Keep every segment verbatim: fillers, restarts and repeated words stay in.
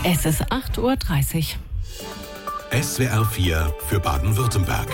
Es ist acht Uhr dreißig. S W R vier für Baden-Württemberg.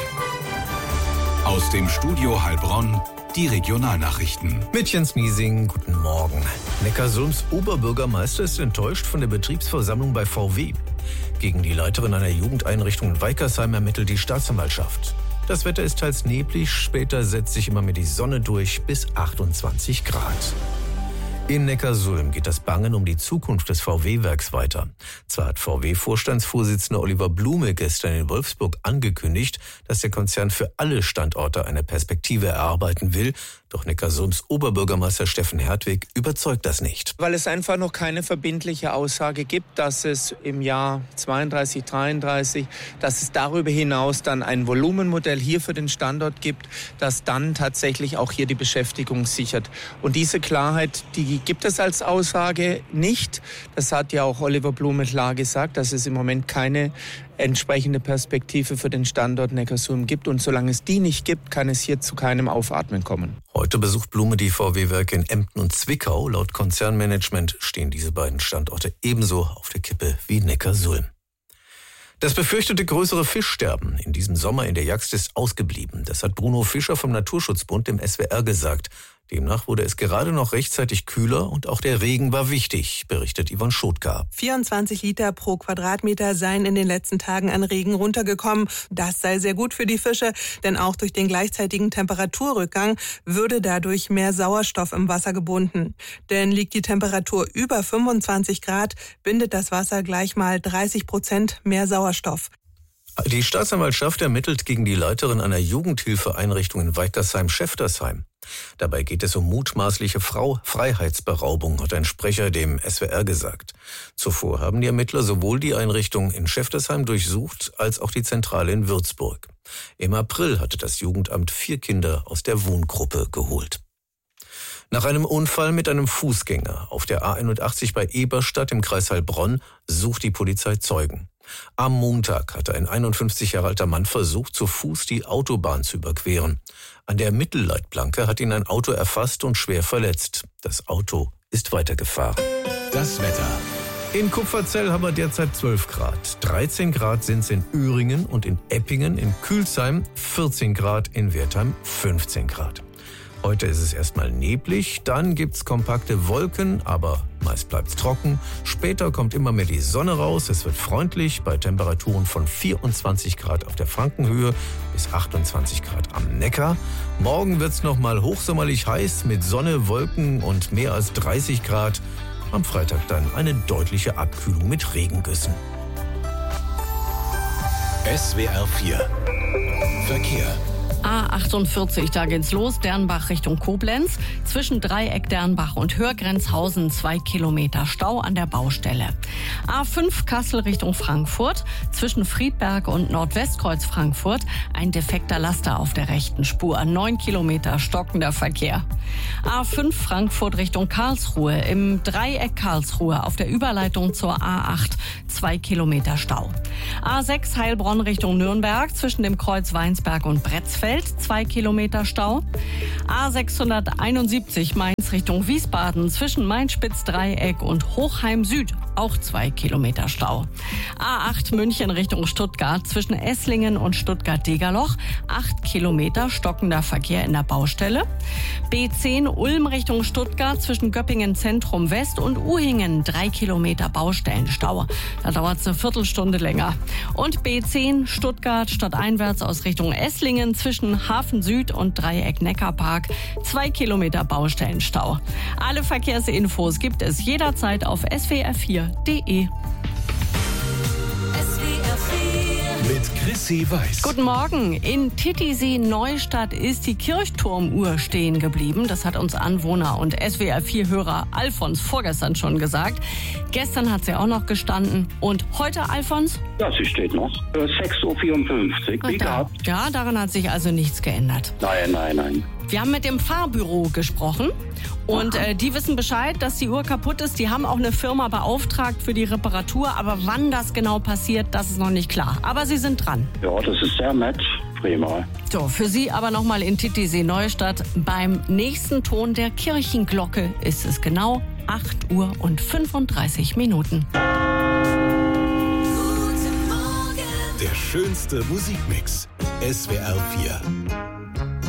Aus dem Studio Heilbronn die Regionalnachrichten. Mit Jens Miesing, guten Morgen. Neckarsulms Oberbürgermeister ist enttäuscht von der Betriebsversammlung bei V W. Gegen die Leiterin einer Jugendeinrichtung in Weikersheim ermittelt die Staatsanwaltschaft. Das Wetter ist teils neblig, später setzt sich immer mehr die Sonne durch bis achtundzwanzig Grad. In Neckarsulm geht das Bangen um die Zukunft des V W-Werks weiter. Zwar hat V W-Vorstandsvorsitzender Oliver Blume gestern in Wolfsburg angekündigt, dass der Konzern für alle Standorte eine Perspektive erarbeiten will, doch Neckarsulms Oberbürgermeister Steffen Hertwig überzeugt das nicht. Weil es einfach noch keine verbindliche Aussage gibt, dass es im Jahr zweiunddreißig, dreiunddreißig, dass es darüber hinaus dann ein Volumenmodell hier für den Standort gibt, das dann tatsächlich auch hier die Beschäftigung sichert. Und diese Klarheit, die gibt es als Aussage nicht. Das hat ja auch Oliver Blume klar gesagt, dass es im Moment keine entsprechende Perspektive für den Standort Neckarsulm gibt. Und solange es die nicht gibt, kann es hier zu keinem Aufatmen kommen. Heute besucht Blume die V W-Werke in Emden und Zwickau. Laut Konzernmanagement stehen diese beiden Standorte ebenso auf der Kippe wie Neckarsulm. Das befürchtete größere Fischsterben in diesem Sommer in der Jagst ist ausgeblieben. Das hat Bruno Fischer vom Naturschutzbund dem S W R gesagt. Demnach wurde es gerade noch rechtzeitig kühler und auch der Regen war wichtig, berichtet Yvonne Schotka. vierundzwanzig Liter pro Quadratmeter seien in den letzten Tagen an Regen runtergekommen. Das sei sehr gut für die Fische, denn auch durch den gleichzeitigen Temperaturrückgang würde dadurch mehr Sauerstoff im Wasser gebunden. Denn liegt die Temperatur über fünfundzwanzig Grad, bindet das Wasser gleich mal dreißig Prozent mehr Sauerstoff. Die Staatsanwaltschaft ermittelt gegen die Leiterin einer Jugendhilfeeinrichtung in Weikersheim-Schäftersheim. Dabei geht es um mutmaßliche Frau Freiheitsberaubung, hat ein Sprecher dem S W R gesagt. Zuvor haben die Ermittler sowohl die Einrichtung in Schäftersheim durchsucht, als auch die Zentrale in Würzburg. Im April hatte das Jugendamt vier Kinder aus der Wohngruppe geholt. Nach einem Unfall mit einem Fußgänger auf der A einundachtzig bei Eberstadt im Kreis Heilbronn sucht die Polizei Zeugen. Am Montag hatte ein einundfünfzig Jahre alter Mann versucht, zu Fuß die Autobahn zu überqueren. An der Mittelleitplanke hat ihn ein Auto erfasst und schwer verletzt. Das Auto ist weitergefahren. Das Wetter. In Kupferzell haben wir derzeit zwölf Grad. dreizehn Grad sind es in Öhringen und in Eppingen, in Külsheim vierzehn Grad, in Wertheim fünfzehn Grad. Heute ist es erstmal neblig, dann gibt's kompakte Wolken, aber meist bleibt's trocken. Später kommt immer mehr die Sonne raus, es wird freundlich bei Temperaturen von vierundzwanzig Grad auf der Frankenhöhe bis achtundzwanzig Grad am Neckar. Morgen wird's nochmal hochsommerlich heiß mit Sonne, Wolken und mehr als dreißig Grad. Am Freitag dann eine deutliche Abkühlung mit Regengüssen. S W R vier Verkehr. A achtundvierzig, da geht's los, Dernbach Richtung Koblenz. Zwischen Dreieck Dernbach und Hörgrenzhausen zwei Kilometer Stau an der Baustelle. A fünf Kassel Richtung Frankfurt. Zwischen Friedberg und Nordwestkreuz Frankfurt ein defekter Laster auf der rechten Spur. neun Kilometer stockender Verkehr. A fünf Frankfurt Richtung Karlsruhe. Im Dreieck Karlsruhe auf der Überleitung zur A acht zwei Kilometer Stau. A sechs Heilbronn Richtung Nürnberg. Zwischen dem Kreuz Weinsberg und Bretzfeld zwei Kilometer Stau. A sechshunderteinundsiebzig Mainz Richtung Wiesbaden zwischen Main-Spitz-Dreieck und Hochheim Süd auch zwei Kilometer Stau. A acht München Richtung Stuttgart zwischen Esslingen und Stuttgart-Degerloch acht Kilometer stockender Verkehr in der Baustelle. B zehn Ulm Richtung Stuttgart zwischen Göppingen Zentrum West und Uhingen drei Kilometer Baustellenstau. Da dauert es eine Viertelstunde länger. Und B zehn Stuttgart stadteinwärts aus Richtung Esslingen zwischen Hafen Süd und Dreieck Neckarpark zwei Kilometer Baustellenstau. Alle Verkehrsinfos gibt es jederzeit auf S W R vier punkt de. Mit Chrissy Weiß. Guten Morgen. In Titisee-Neustadt ist die Kirchturmuhr stehen geblieben. Das hat uns Anwohner und S W R vier-Hörer Alfons vorgestern schon gesagt. Gestern hat sie auch noch gestanden. Und heute, Alfons? Ja, sie steht noch. sechs Uhr vierundfünfzig. Wie gehabt. Ja, daran hat sich also nichts geändert. Nein, nein, nein. Wir haben mit dem Fahrbüro gesprochen und äh, die wissen Bescheid, dass die Uhr kaputt ist. Die haben auch eine Firma beauftragt für die Reparatur, aber wann das genau passiert, das ist noch nicht klar. Aber sie sind dran. Ja, das ist sehr nett. Prima. So, für Sie aber nochmal in Titisee-Neustadt. Beim nächsten Ton der Kirchenglocke ist es genau acht Uhr und fünfunddreißig Minuten. schönste Musikmix. S W R vier.